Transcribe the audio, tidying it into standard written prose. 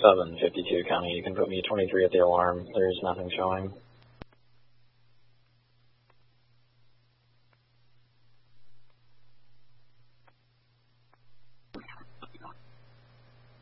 752 County. You can put me 23 at the alarm. There's nothing showing.